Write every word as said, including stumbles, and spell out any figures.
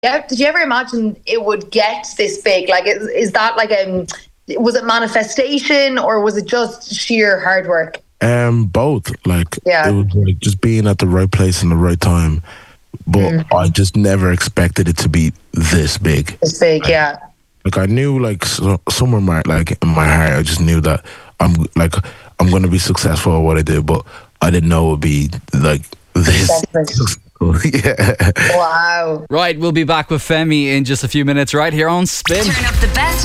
Yeah, did you ever imagine it would get this big? Like, is, is that like a, was it manifestation or was it just sheer hard work? Um, both. Like, Yeah. it was like just being at the right place in the right time. But mm. I just never expected it to be this big. This big, like, yeah. Like, I knew, like, so, somewhere in my, like, in my heart, I just knew that I'm, like, I'm going to be successful at what I do, but I didn't know it would be, like, this. Yeah. Wow. Right, we'll be back with Femi in just a few minutes right here on Spin. Turn up the best